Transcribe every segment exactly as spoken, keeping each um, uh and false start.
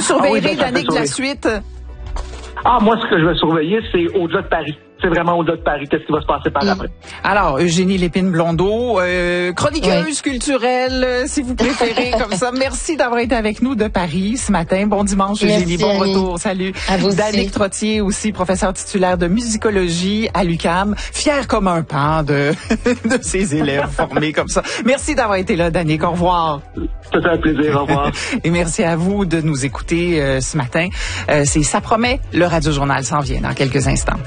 surveillerez, ah oui, Danick, la suite? Ah, moi, ce que je vais surveiller, c'est au-delà de Paris. C'est vraiment au-delà de Paris. Qu'est-ce qui va se passer par mmh. après? Alors, Eugénie Lépine-Blondeau, euh, chroniqueuse oui. culturelle, euh, si vous préférez, comme ça. Merci d'avoir été avec nous de Paris ce matin. Bon dimanche, Eugénie. Bon Annie. Retour. Salut. À vous Danick aussi. Trottier, aussi professeur titulaire de musicologie à l'U Q A M. Fier comme un pan de, de ses élèves formés comme ça. Merci d'avoir été là, Danick. Au revoir. C'était un plaisir. Au revoir. Et merci à vous de nous écouter euh, ce matin. Euh, c'est Ça promet. Le Radio-Journal s'en vient dans quelques instants.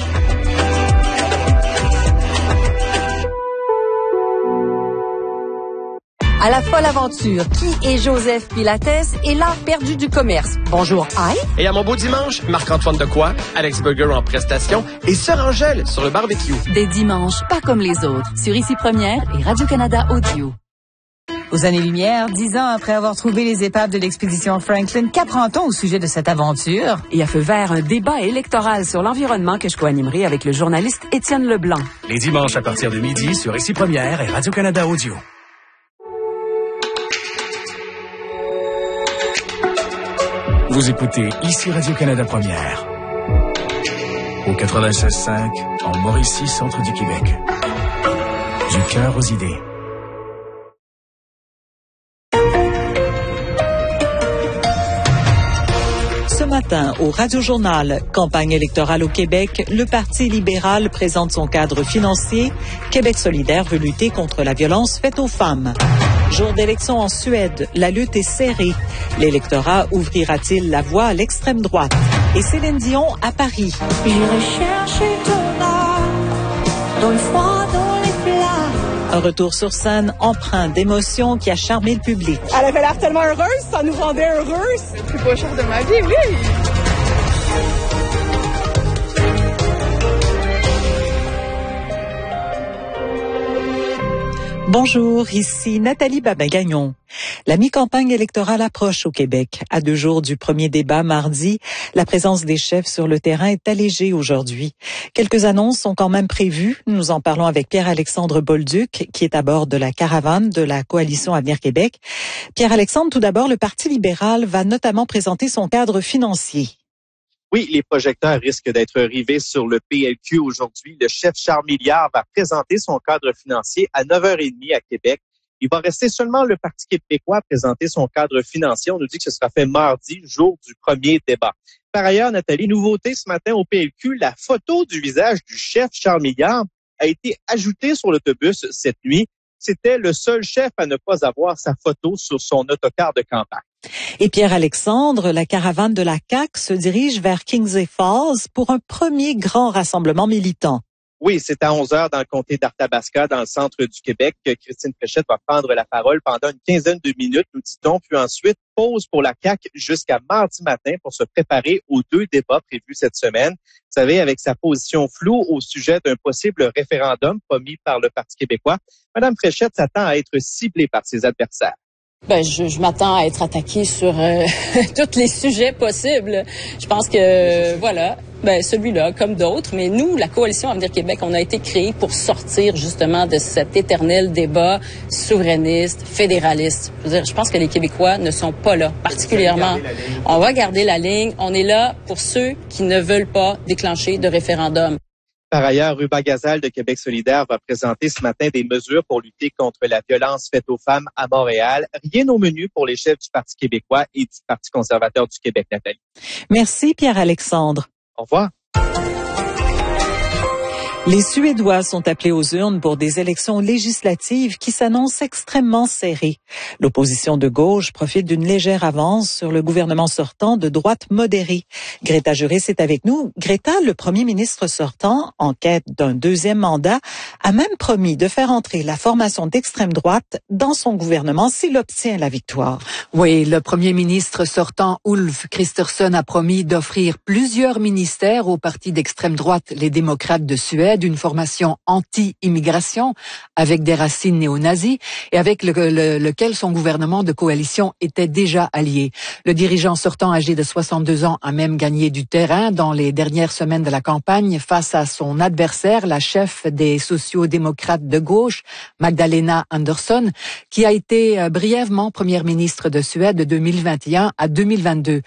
À la folle aventure, qui est Joseph Pilates et l'art perdu du commerce? Bonjour, Aïe. Et à mon beau dimanche, Marc-Antoine Decoy, Alex Burger en prestation et Sœur Angèle sur le barbecue. Des dimanches pas comme les autres, sur Ici Première et Radio-Canada Audio. Aux années-lumière, dix ans après avoir trouvé les épaves de l'expédition Franklin, qu'apprend-on au sujet de cette aventure? Et à feu vert, un débat électoral sur l'environnement que je co-animerai avec le journaliste Étienne Leblanc. Les dimanches à partir de midi sur Ici Première et Radio-Canada Audio. Vous écoutez Ici Radio-Canada Première. Au quatre-vingt-seize cinq, en Mauricie, centre du Québec. Du cœur aux idées. Ce matin, au Radio-Journal, campagne électorale au Québec, le Parti libéral présente son cadre financier. Québec solidaire veut lutter contre la violence faite aux femmes. Jour d'élection en Suède, la lutte est serrée. L'électorat ouvrira-t-il la voie à l'extrême droite? Et Céline Dion à Paris. J'irai chercher ton âme dans le froid, dans les plats. Un retour sur scène empreint d'émotions qui a charmé le public. Elle avait l'air tellement heureuse, ça nous rendait heureux. C'est le plus beau jour de ma vie, oui. Bonjour, ici Nathalie Babin-Gagnon. La mi-campagne électorale approche au Québec. À deux jours du premier débat mardi, la présence des chefs sur le terrain est allégée aujourd'hui. Quelques annonces sont quand même prévues. Nous en parlons avec Pierre-Alexandre Bolduc, qui est à bord de la caravane de la Coalition Avenir Québec. Pierre-Alexandre, tout d'abord, le Parti libéral va notamment présenter son cadre financier. Oui, les projecteurs risquent d'être rivés sur le P L Q aujourd'hui. Le chef Charles Milliard va présenter son cadre financier à neuf heures trente à Québec. Il va rester seulement le Parti québécois à présenter son cadre financier. On nous dit que ce sera fait mardi, jour du premier débat. Par ailleurs, Nathalie, nouveauté ce matin au P L Q, la photo du visage du chef Charles Milliard a été ajoutée sur l'autobus cette nuit. C'était le seul chef à ne pas avoir sa photo sur son autocar de campagne. Et Pierre-Alexandre, la caravane de la C A Q se dirige vers Kingsley Falls pour un premier grand rassemblement militant. Oui, c'est à onze heures dans le comté d'Arthabasca, dans le centre du Québec, que Christine Fréchette va prendre la parole pendant une quinzaine de minutes, nous dit-on, puis ensuite pause pour la C A Q jusqu'à mardi matin pour se préparer aux deux débats prévus cette semaine. Vous savez, avec sa position floue au sujet d'un possible référendum promis par le Parti québécois, Mme Fréchette s'attend à être ciblée par ses adversaires. Ben, je, je m'attends à être attaquée sur euh, tous les sujets possibles. Je pense que, euh, voilà, ben celui-là, comme d'autres, mais nous, la Coalition Avenir Québec, on a été créés pour sortir justement de cet éternel débat souverainiste, fédéraliste. Je veux dire, je pense que les Québécois ne sont pas là, particulièrement. On va garder la ligne. On est là pour ceux qui ne veulent pas déclencher de référendum. Par ailleurs, Ruba Gazal de Québec solidaire va présenter ce matin des mesures pour lutter contre la violence faite aux femmes à Montréal. Rien au menu pour les chefs du Parti québécois et du Parti conservateur du Québec, Nathalie. Merci Pierre-Alexandre. Au revoir. Les Suédois sont appelés aux urnes pour des élections législatives qui s'annoncent extrêmement serrées. L'opposition de gauche profite d'une légère avance sur le gouvernement sortant de droite modérée. Greta Juris est avec nous. Greta, le premier ministre sortant, en quête d'un deuxième mandat, a même promis de faire entrer la formation d'extrême droite dans son gouvernement s'il obtient la victoire. Oui, le premier ministre sortant, Ulf Kristersson, a promis d'offrir plusieurs ministères au parti d'extrême droite, les démocrates de Suède, d'une formation anti-immigration avec des racines néo-nazis et avec le, le, lequel son gouvernement de coalition était déjà allié. Le dirigeant sortant âgé de soixante-deux ans a même gagné du terrain dans les dernières semaines de la campagne face à son adversaire, la chef des sociaux-démocrates de gauche, Magdalena Andersson, qui a été brièvement première ministre de Suède de deux mille vingt et un à deux mille vingt-deux.